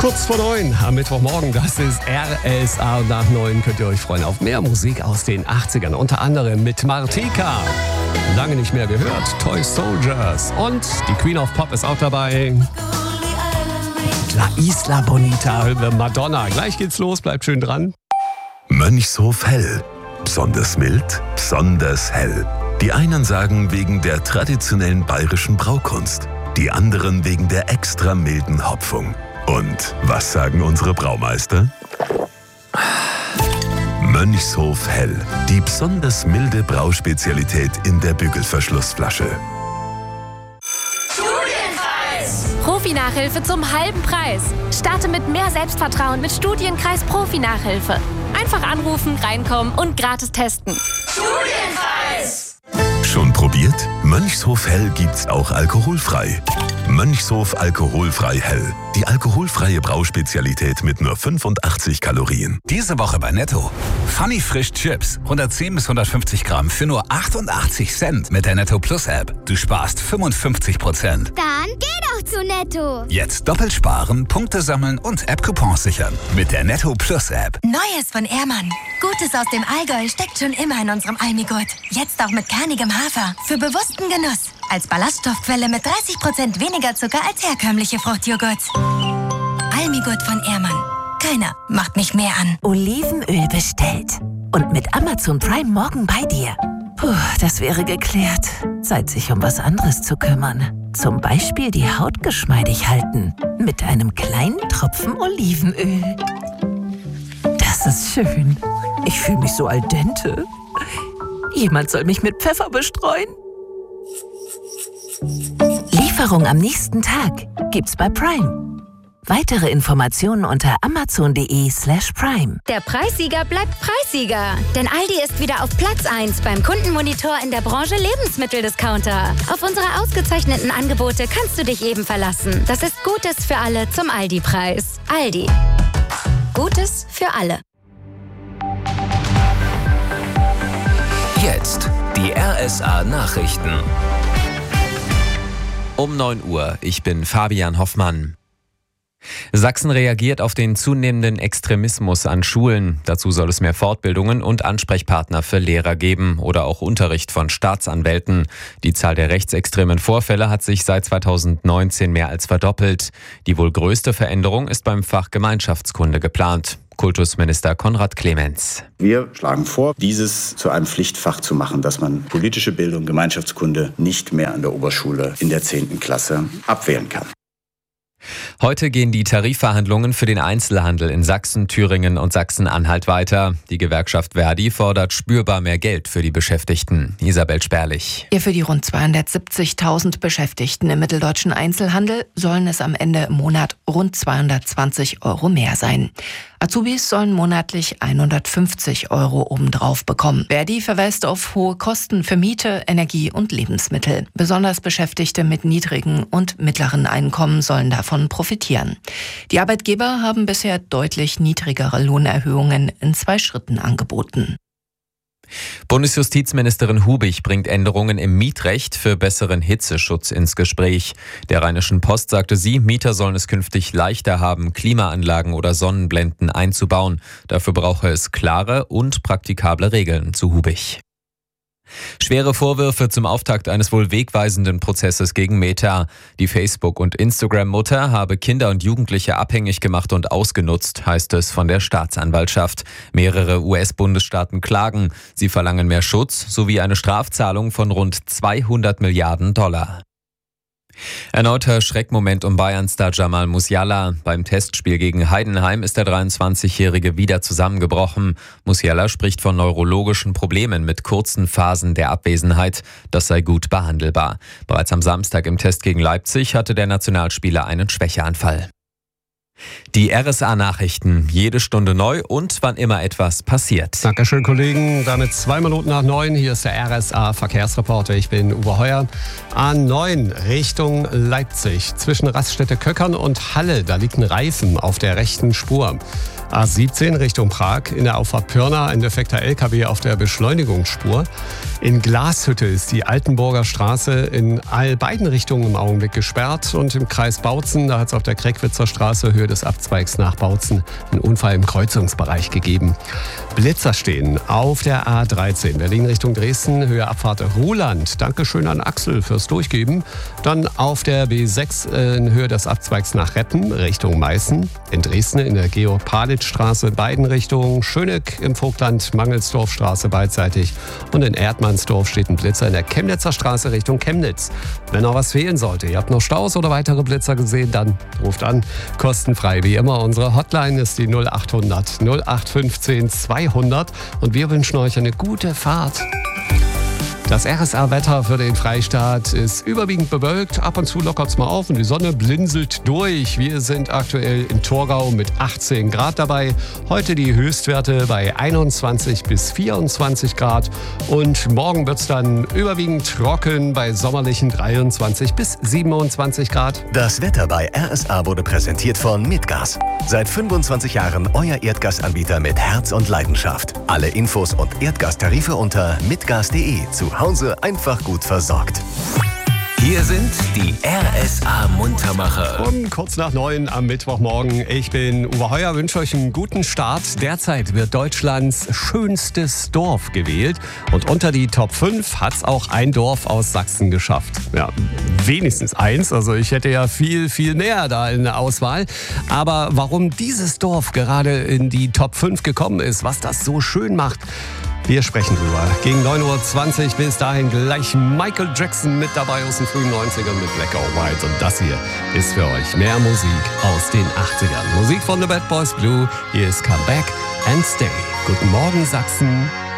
Kurz vor 9 am Mittwochmorgen, das ist RSA und nach 9 könnt ihr euch freuen auf mehr Musik aus den 80ern, unter anderem mit Martika. Lange nicht mehr gehört, Toy Soldiers und die Queen of Pop ist auch dabei. La Isla Bonita, Madonna. Gleich geht's los, bleibt schön dran. Mönchshof Hell. Besonders mild, besonders hell. Die einen sagen wegen der traditionellen bayerischen Braukunst, die anderen wegen der extra milden Hopfung. Und was sagen unsere Braumeister? Mönchshof Hell, die besonders milde Brauspezialität in der Bügelverschlussflasche. Studienkreis! Profi-Nachhilfe zum halben Preis. Starte mit mehr Selbstvertrauen mit Studienkreis Profi-Nachhilfe. Einfach anrufen, reinkommen und gratis testen. Studienkreis! Schon probiert? Mönchshof Hell gibt's auch alkoholfrei. Mönchshof Alkoholfrei Hell. Die alkoholfreie Brauspezialität mit nur 85 Kalorien. Diese Woche bei Netto. Funny Frisch Chips. 110 bis 150 Gramm für nur 88 Cent mit der Netto Plus App. Du sparst 55%. Dann geh doch zu Netto. Jetzt doppelt sparen, Punkte sammeln und App-Coupons sichern. Mit der Netto Plus App. Neues von Ehrmann. Gutes aus dem Allgäu steckt schon immer in unserem Almigurt. Jetzt auch mit kernigem Hafer. Für bewussten Genuss. Als Ballaststoffquelle mit 30% weniger Zucker als herkömmliche Fruchtjoghurts. Almigurt von Ehrmann. Keiner macht mich mehr an. Olivenöl bestellt. Und mit Amazon Prime morgen bei dir. Puh, das wäre geklärt. Zeit, sich um was anderes zu kümmern. Zum Beispiel die Haut geschmeidig halten. Mit einem kleinen Tropfen Olivenöl. Das ist schön. Ich fühle mich so al dente. Jemand soll mich mit Pfeffer bestreuen. Lieferung am nächsten Tag gibt's bei Prime. Weitere Informationen unter amazon.de/prime. Der Preissieger bleibt Preissieger. Denn Aldi ist wieder auf Platz 1 beim Kundenmonitor in der Branche Lebensmitteldiscounter. Auf unsere ausgezeichneten Angebote kannst du dich eben verlassen. Das ist Gutes für alle zum Aldi-Preis. Aldi. Gutes für alle. Jetzt die RSA-Nachrichten. Um 9 Uhr, ich bin Fabian Hoffmann. Sachsen reagiert auf den zunehmenden Extremismus an Schulen. Dazu soll es mehr Fortbildungen und Ansprechpartner für Lehrer geben oder auch Unterricht von Staatsanwälten. Die Zahl der rechtsextremen Vorfälle hat sich seit 2019 mehr als verdoppelt. Die wohl größte Veränderung ist beim Fach Gemeinschaftskunde geplant. Kultusminister Konrad Clemens. Wir schlagen vor, dieses zu einem Pflichtfach zu machen, dass man politische Bildung, Gemeinschaftskunde nicht mehr an der Oberschule in der 10. Klasse abwählen kann. Heute gehen die Tarifverhandlungen für den Einzelhandel in Sachsen, Thüringen und Sachsen-Anhalt weiter. Die Gewerkschaft Verdi fordert spürbar mehr Geld für die Beschäftigten. Isabel Sperlich. Ja, für die rund 270.000 Beschäftigten im mitteldeutschen Einzelhandel sollen es am Ende im Monat rund 220 € mehr sein. Azubis sollen monatlich 150 € obendrauf bekommen. Verdi verweist auf hohe Kosten für Miete, Energie und Lebensmittel. Besonders Beschäftigte mit niedrigen und mittleren Einkommen sollen davon profitieren. Die Arbeitgeber haben bisher deutlich niedrigere Lohnerhöhungen in 2 Schritten angeboten. Bundesjustizministerin Hubich bringt Änderungen im Mietrecht für besseren Hitzeschutz ins Gespräch. Der Rheinischen Post sagte sie, Mieter sollen es künftig leichter haben, Klimaanlagen oder Sonnenblenden einzubauen. Dafür brauche es klare und praktikable Regeln, zu Hubich. Schwere Vorwürfe zum Auftakt eines wohl wegweisenden Prozesses gegen Meta. Die Facebook- und Instagram-Mutter habe Kinder und Jugendliche abhängig gemacht und ausgenutzt, heißt es von der Staatsanwaltschaft. Mehrere US-Bundesstaaten klagen. Sie verlangen mehr Schutz sowie eine Strafzahlung von rund 200 Milliarden $. Erneuter Schreckmoment um Bayern-Star Jamal Musiala. Beim Testspiel gegen Heidenheim ist der 23-Jährige wieder zusammengebrochen. Musiala spricht von neurologischen Problemen mit kurzen Phasen der Abwesenheit. Das sei gut behandelbar. Bereits am Samstag im Test gegen Leipzig hatte der Nationalspieler einen Schwächeanfall. Die RSA-Nachrichten, jede Stunde neu und wann immer etwas passiert. Dankeschön, Kollegen. Damit 2 Minuten nach 9. Hier ist der RSA-Verkehrsreporter. Ich bin Uwe Heuer. A9 Richtung Leipzig. Zwischen Raststätte Köckern und Halle, da liegt ein Reifen auf der rechten Spur. A17 Richtung Prag, in der Auffahrt Pirna ein defekter LKW auf der Beschleunigungsspur. In Glashütte ist die Altenburger Straße in beiden Richtungen im Augenblick gesperrt. Und im Kreis Bautzen, da hat es auf der Kreckwitzer Straße, Höhe des Abzweigs nach Bautzen, einen Unfall im Kreuzungsbereich gegeben. Blitzer stehen auf der A13 Berlin Richtung Dresden, Höhe Abfahrt Ruhland. Dankeschön an Axel fürs Durchgeben. Dann auf der B6 in Höhe des Abzweigs nach Reppen Richtung Meißen. In Dresden in der Georg-Palitz-Straße in beiden Richtungen. Schöneck im Vogtland, Mangelsdorfstraße beidseitig. Und in Erdmannsdorf steht ein Blitzer in der Chemnitzer Straße Richtung Chemnitz. Wenn noch was fehlen sollte, ihr habt noch Staus oder weitere Blitzer gesehen, dann ruft an. Kostenfrei wie immer. Unsere Hotline ist die 0800 0815 200 und wir wünschen euch eine gute Fahrt. Das RSA-Wetter für den Freistaat ist überwiegend bewölkt. Ab und zu lockert es mal auf und die Sonne blinzelt durch. Wir sind aktuell in Torgau mit 18 Grad dabei. Heute die Höchstwerte bei 21 bis 24 Grad. Und morgen wird es dann überwiegend trocken bei sommerlichen 23 bis 27 Grad. Das Wetter bei RSA wurde präsentiert von Mitgas. Seit 25 Jahren euer Erdgasanbieter mit Herz und Leidenschaft. Alle Infos und Erdgastarife unter mitgas.de. Zu Hause einfach gut versorgt. Hier sind die RSA-Muntermacher. Um kurz nach 9 am Mittwochmorgen. Ich bin Uwe Heuer, wünsche euch einen guten Start. Derzeit wird Deutschlands schönstes Dorf gewählt. Und unter die Top 5 hat es auch ein Dorf aus Sachsen geschafft. Ja, wenigstens eins. Also ich hätte ja viel, viel mehr da in der Auswahl. Aber warum dieses Dorf gerade in die Top 5 gekommen ist, was das so schön macht, wir sprechen drüber. Gegen 9.20 Uhr bis dahin gleich Michael Jackson mit dabei aus den frühen 90ern mit Black or White. Und das hier ist für euch mehr Musik aus den 80ern. Musik von The Bad Boys Blue. Hier ist Come Back and Stay. Guten Morgen, Sachsen.